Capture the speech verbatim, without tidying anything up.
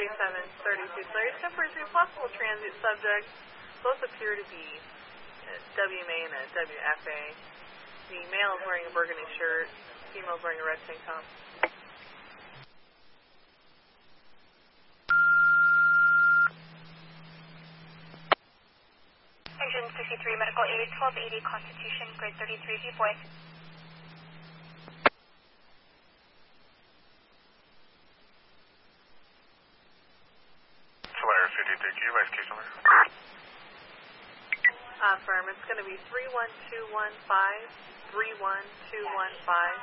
thirty-seven thirty-two. Solaris temporary three possible transit subjects. Both appear to be W M A and a W F A. The male is wearing a burgundy shirt. Female is wearing a red tank top. Engine sixty-three, medical aid, twelve eighty, Constitution, grade thirty-three, viewpoint. Solaris fifty, thank you, life case number. Uh, firm, it's going to be three one two one five, three one two one five.